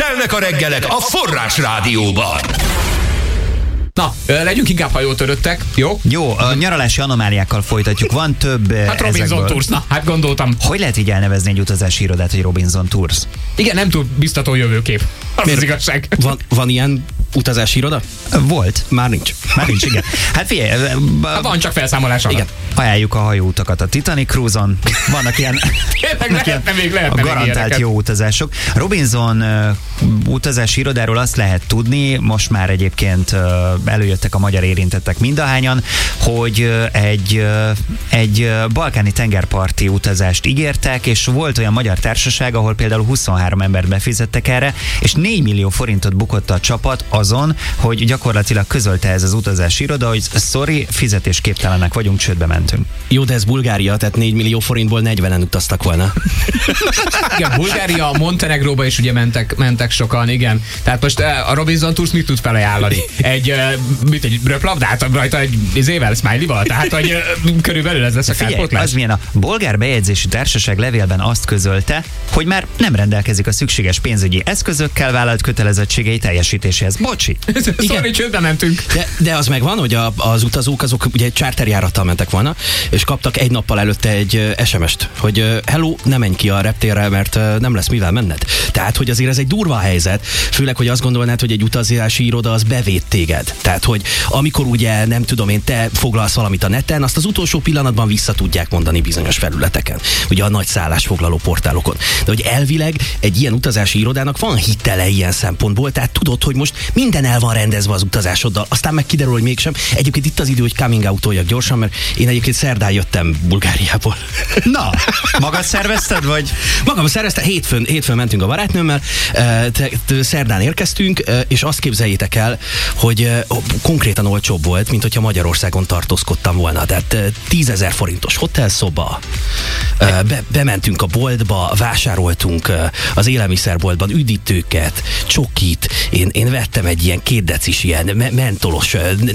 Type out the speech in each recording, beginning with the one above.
Telnek a reggelek a Forrás Rádióban. Na, legyünk inkább hajótöröttek, jó? Jó, a nyaralási anomáliákkal folytatjuk. Van több Hát Robinson ezekből. Tours, na, hát gondoltam. Hogy lehet így elnevezni egy utazási irodát, hogy Robinson Tours? Igen, nem túl biztató jövőkép. Az igazság. Van ilyen utazási iroda? Volt. Már nincs. Már nincs, igen. Hát figyelj, Van csak felszámolás alatt. Igen. ajánljuk a hajóutakat a Titanic Cruise-on. Vannak ilyen, lehetne még a garantált ilyeneket. jó utazások. Robinson utazási irodáról azt lehet tudni, most már egyébként előjöttek a magyar érintettek mindahányan, hogy egy balkáni tengerparti utazást ígértek, és volt olyan magyar társaság, ahol például 23 embert befizettek erre, és 4 millió forintot bukott a csapat azon, hogy gyakorlatilag közölte ez az utazási iroda, hogy sorry, fizetésképtelenek vagyunk, csődbe mentünk. Jó, de ez Bulgária, tehát 4 millió forintból 40-en utaztak volna. Igen, Bulgária, Montenegróba is ugye mentek sokan, igen. Tehát most a Robinson Tours mit tud felajánlani? Egy röplabdát rajta egy izével, smiley-val? Tehát, hogy körülbelül ez lesz a kárpótlás? Az milyen, a bolgár bejegyzési társaság levélben azt közölte, hogy már nem rendelkezik a szükséges pénzügyi eszközökkel, vállalt kötelezettségei teljesítéséhez. Bocsi! Sorry, csődbe mentünk. De az megvan, hogy az utazók azok ugye egy charterjárattal mentek volna, és kaptak egy nappal előtte egy SMS-t, hogy hello, ne menj ki a reptérre, mert nem lesz mivel menned. Tehát, hogy azért ez egy durva helyzet, főleg, hogy azt gondolnád, hogy egy utazási iroda az bevéd téged. Tehát, hogy amikor ugye, nem tudom én, te foglalsz valamit a neten, azt az utolsó pillanatban vissza tudják mondani bizonyos felületeken. Ugye a nagy szállásfoglaló portálokon. De hogy elvileg egy ilyen utazási irodának van hitele ilyen szempontból, tehát tudod, hogy most minden el van rendezve az utazásoddal, aztán meg kiderül, hogy mégsem. Egyébként itt az idő, hogy coming out-oljak gyorsan, mert én egyébként szerdán jöttem Bulgáriából. Na, magad szervezted, vagy? Magam szerveztem, hétfőn mentünk a barátnőmmel, szerdán érkeztünk, és azt képzeljétek el, hogy konkrétan olcsóbb volt, mint hogyha Magyarországon tartózkodtam volna. Tehát 10 000 forintos hotelszoba, bementünk a boltba, vásároltunk az élelmiszerboltban üdítőket, csokit, én vettem egy ilyen 2 decis ilyen mentolos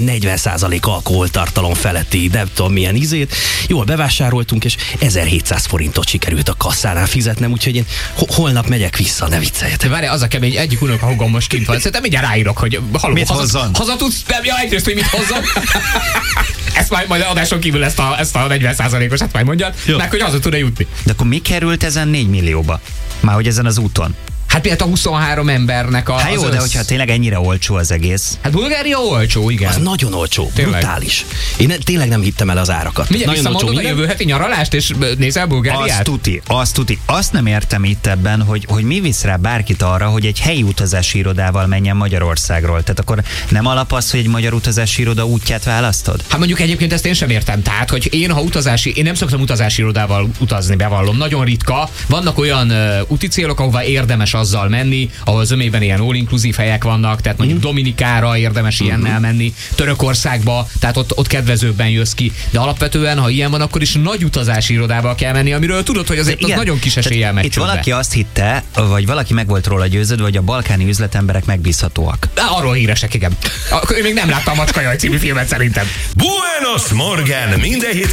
40% alkoholtartalom feletti, nem tudom milyen ízét, jól bevásároltunk, és 1700 forintot sikerült a kasszánál fizetnem, úgyhogy én holnap megyek vissza, ne vicceljetek. Várj, az a kemény, egyik unokahúgom most kint van. Szerintem mindjárt ráírok, hogy haló, mit hozzon? Haza tudsz? Ja, egyrészt, hogy mit hozzon. Ezt majd adáson kívül ezt a 40%-os, hát majd mondjad, meg hogy haza tud-e jutni. De akkor mi került ezen 4 millióba? Már hogy ezen az úton? Hát miért a 23 embernek a... Hát jó, de hogyha tényleg ennyire olcsó az egész. Hát Bulgária olcsó, igen. Az nagyon olcsó, Tényleg. brutális. Én tényleg nem hittem el az árakat. Mindjárt Nagyon olcsó visszamondod a jövő heti nyaralást, és nézel Bulgáriát? Azt tuti. Azt nem értem itt ebben, hogy mi visz rá bárkit arra, hogy egy helyi utazási irodával menjen Magyarországról. Tehát akkor nem alap az, hogy egy magyar utazási iroda útját választod? Hát mondjuk egyébként ezt én sem értem. Tehát, hogy én nem szoktam utazási irodával utazni, bevallom. Nagyon ritka. Vannak olyan úti célok, ahova érdemes azzal menni, ahol zömében ilyen all-inclusive helyek vannak, tehát mondjuk Dominikára érdemes ilyennel menni, Törökországba, tehát ott kedvezőbben jössz ki. De alapvetően, ha ilyen van, akkor is nagy utazási irodával kell menni, amiről tudod, hogy azért az nagyon kis eséllyel megy Itt csődbe. valaki azt hitte, vagy valaki meg volt róla győződve, hogy a balkáni üzletemberek megbízhatóak. Arról híresek, igen. Én még nem láttam a Macskajaj című filmet szerintem. Buenos Morgen! Minden hét